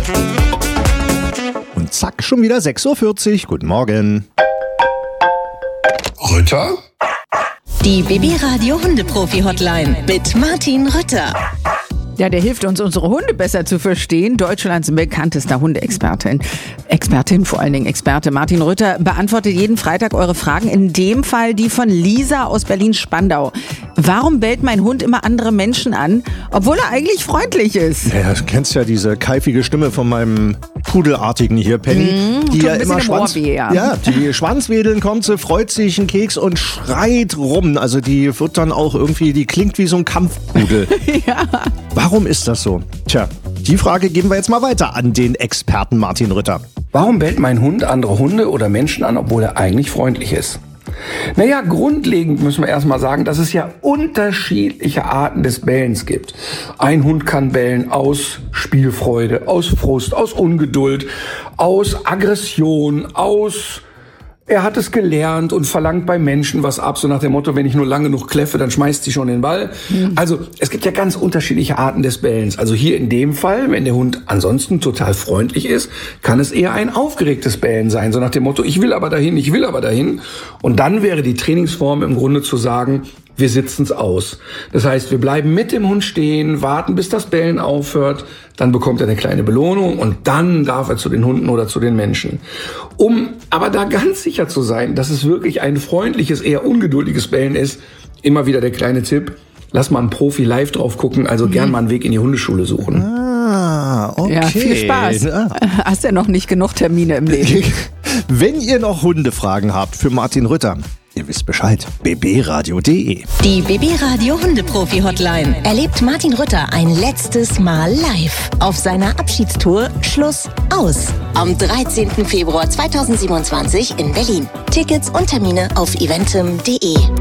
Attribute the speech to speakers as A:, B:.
A: Und zack, schon wieder 6:40 Uhr. Guten Morgen.
B: Rütter?
C: Die BB-Radio Hundeprofi-Hotline mit Martin Rütter.
D: Ja, der hilft uns, unsere Hunde besser zu verstehen. Deutschlands bekanntester Hundeexpertin. Expertin, vor allen Dingen Experte. Martin Rütter beantwortet jeden Freitag eure Fragen. In dem Fall die von Lisa aus Berlin-Spandau. Warum bellt mein Hund immer andere Menschen an, obwohl er eigentlich freundlich ist?
A: Ja, du kennst ja diese keifige Stimme von meinem Pudelartigen hier, Penny. Die ja immer die Schwanzwedeln kommt, sie freut sich einen Keks und schreit rum. Also die wird dann auch irgendwie, die klingt wie so ein Kampfpudel.
D: Ja.
A: Warum ist das so? Tja, die Frage geben wir jetzt mal weiter an den Experten Martin Rütter.
B: Warum bellt mein Hund andere Hunde oder Menschen an, obwohl er eigentlich freundlich ist? Naja, grundlegend müssen wir erstmal sagen, dass es ja unterschiedliche Arten des Bellens gibt. Ein Hund kann bellen aus Spielfreude, aus Frust, aus Ungeduld, aus Aggression, er hat es gelernt und verlangt bei Menschen was ab, so nach dem Motto, wenn ich nur lang genug kläffe, dann schmeißt sie schon den Ball. Also es gibt ja ganz unterschiedliche Arten des Bellens. Also hier in dem Fall, wenn der Hund ansonsten total freundlich ist, kann es eher ein aufgeregtes Bellen sein, so nach dem Motto, ich will aber dahin, ich will aber dahin. Und dann wäre die Trainingsform im Grunde zu sagen, wir sitzen's aus. Das heißt, wir bleiben mit dem Hund stehen, warten, bis das Bellen aufhört, dann bekommt er eine kleine Belohnung und dann darf er zu den Hunden oder zu den Menschen. Um aber da ganz sicher zu sein, dass es wirklich ein freundliches, eher ungeduldiges Bellen ist, immer wieder der kleine Tipp, lass mal einen Profi live drauf gucken, also gern mal einen Weg in die Hundeschule suchen.
A: Ah, okay.
D: Ja, viel Spaß. Hast ja noch nicht genug Termine im Leben.
A: Wenn ihr noch Hundefragen habt für Martin Rütter, ihr wisst Bescheid, bbradio.de.
C: Die BB-Radio Hundeprofi-Hotline erlebt Martin Rütter ein letztes Mal live auf seiner Abschiedstour Schluss aus. Am 13. Februar 2027 in Berlin. Tickets und Termine auf eventim.de.